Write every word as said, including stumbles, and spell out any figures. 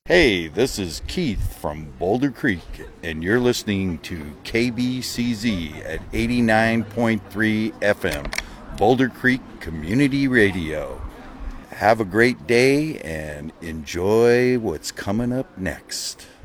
Hey, this is Keith from Boulder Creek, and you're listening to K B C Z at eighty-nine point three F M, Boulder Creek Community Radio. Have a great day and enjoy what's coming up next.